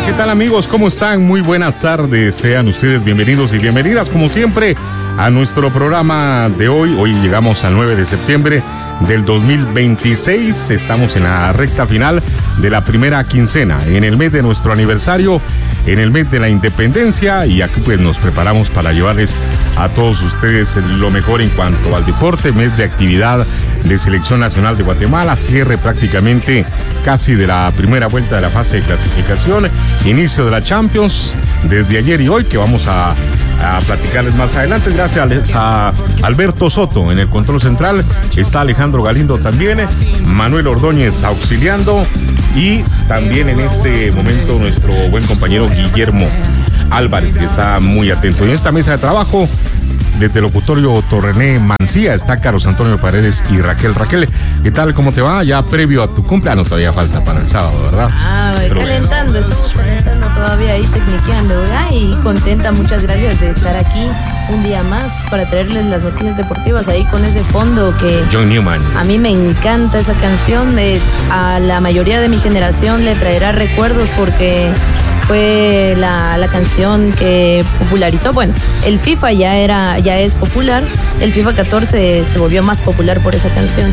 ¿qué tal amigos? ¿Cómo están? Muy buenas tardes. Sean ustedes bienvenidos y bienvenidas, como siempre, a nuestro programa de hoy. Hoy llegamos al 9 de septiembre del 2026. Estamos en la recta final de la primera quincena, en el mes de nuestro aniversario, en el mes de la independencia, y aquí pues nos preparamos para llevarles a todos ustedes lo mejor en cuanto al deporte. Mes de actividad de Selección Nacional de Guatemala, cierre prácticamente casi de la primera vuelta de la fase de clasificación, inicio de la Champions desde ayer y hoy, que vamos a platicarles más adelante. Gracias a Alberto Soto en el control central, está Alejandro Galindo también, Manuel Ordóñez auxiliando, y también en este momento nuestro buen compañero Guillermo Álvarez, que está muy atento. En esta mesa de trabajo, desde el locutorio Torrené Mancía, está Carlos Antonio Paredes y Raquel. Raquel, ¿qué tal? ¿Cómo te va? Ya previo a tu cumpleaños, todavía falta para el sábado, ¿verdad? Calentando, estamos calentando todavía ahí, tecniqueando, ¿verdad? Y contenta, muchas gracias de estar aquí un día más para traerles las noticias deportivas ahí con ese fondo que... John Newman. A mí me encanta esa canción, a la mayoría de mi generación le traerá recuerdos porque... fue la canción que popularizó. Bueno, el FIFA ya es popular. El FIFA 14 se volvió más popular por esa canción.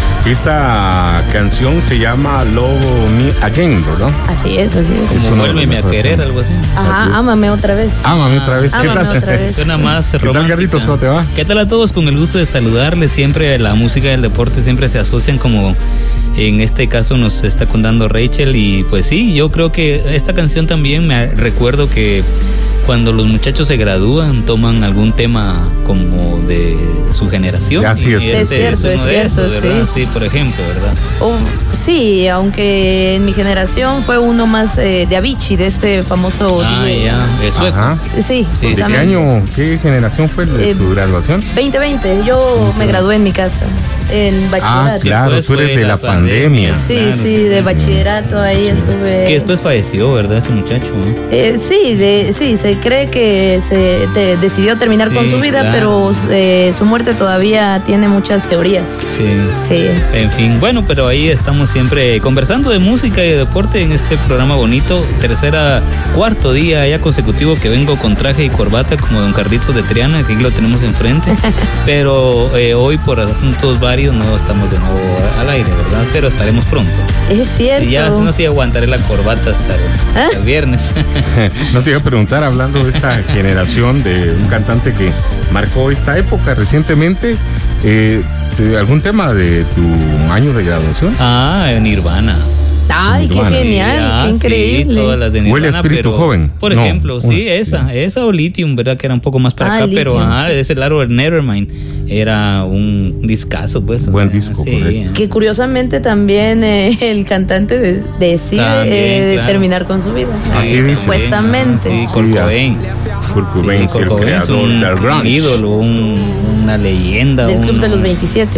Esta canción se llama Love Me Again, ¿verdad? Así es. Como Vuélveme a querer, algo así. Ajá, Ámame otra vez. Ámame otra vez. ¿Qué tal? Otra vez. Suena más ¿Qué romántica. tal, Carlitos? ¿Cómo te va? ¿Qué tal a todos? Con el gusto de saludarles. Siempre la música del deporte siempre se asocian, como en este caso nos está contando Rachel, y pues sí, yo creo que esta canción también me recuerdo que cuando los muchachos se gradúan toman algún tema como de su generación. Así es. Es cierto, sí. Sí, por ejemplo, ¿verdad? Sí, aunque en mi generación fue uno más de Avicii, de este famoso... Eso es. Ajá. Sí, ¿De qué año, qué generación fue de tu graduación? 2020, yo me gradué en mi casa, en bachillerato. Ah, claro, Después tú eres fue de la pandemia. Sí, Claro, de bachillerato ahí estuve. Que después falleció, ¿verdad? Ese muchacho, ¿no? Sí, se cree que decidió terminar con su vida, claro. pero su muerte todavía tiene muchas teorías. Sí. En fin, bueno, pero ahí estamos siempre conversando de música y de deporte en este programa bonito. Cuarto día ya consecutivo que vengo con traje y corbata como don Carlitos de Triana, que aquí lo tenemos enfrente. Pero hoy por asuntos varios no estamos de nuevo al aire, ¿verdad? Pero estaremos pronto. Es cierto. Y ya no sé, aguantaré la corbata hasta el viernes. No te iba a preguntar, hablando de esta generación de un cantante que marcó esta época recientemente, ¿algún tema de tu año de graduación? Nirvana. Ay, qué genial, qué increíble. Sí, todas las de Nirvana. ¿Huele a espíritu joven? Por ejemplo, esa o Lithium, ¿verdad? Que era un poco más para acá, pero ese largo de Nevermind era un discazo, pues. Buen disco, correcto. Que curiosamente también el cantante decide terminar con su vida. Así dice. Supuestamente. Sí, Kurt Cobain. Kurt Cobain, el creador del grunge. Un ídolo, una leyenda. Del Club de los 27.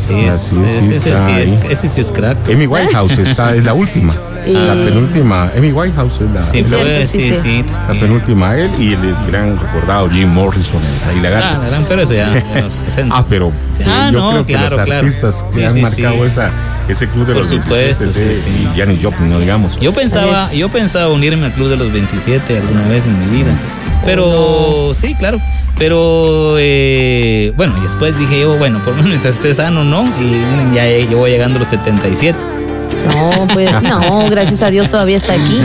Ese sí es crack. Amy Winehouse es la última. La penúltima, Amy Winehouse es la penúltima, él y el gran recordado Jim Morrison, el Lagarto. Pero eso ya en los 60. Pero yo creo que los artistas que han marcado ese club de los 27, y Janis Joplin, no digamos. Yo pensaba unirme al club de los 27 alguna vez en mi vida, pero sí, claro. Pero bueno, y después dije yo, bueno, por lo menos esté sano, ¿no? Y miren, ya llevo llegando a los 77. No, pues no, gracias a Dios todavía está aquí.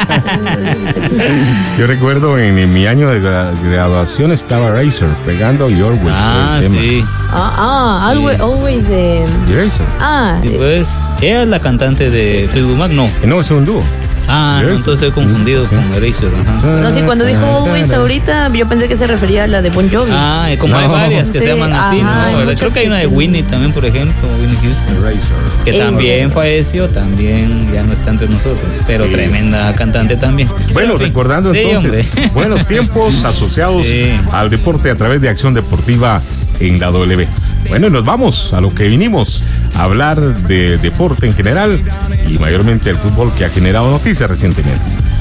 Yo recuerdo en mi año de graduación estaba Razor pegando y Always. Sí. Always Razor. Sí, pues ella es la cantante de Fleetwood Mac, ¿no? No, es un dúo. No, entonces he confundido con Eraser. No, sí, cuando dijo Always ahorita, yo pensé que se refería a la de Bon Jovi. Como hay varias que se llaman así, ¿no? ¿Verdad? Creo que hay una de Whitney también, por ejemplo, Whitney Houston, que también falleció, también ya no está entre nosotros, pero tremenda cantante también. Bueno, recordando entonces buenos tiempos asociados al deporte a través de Acción Deportiva en la W. Bueno, y nos vamos a lo que vinimos, a hablar de deporte en general y mayormente el fútbol, que ha generado noticias recientemente.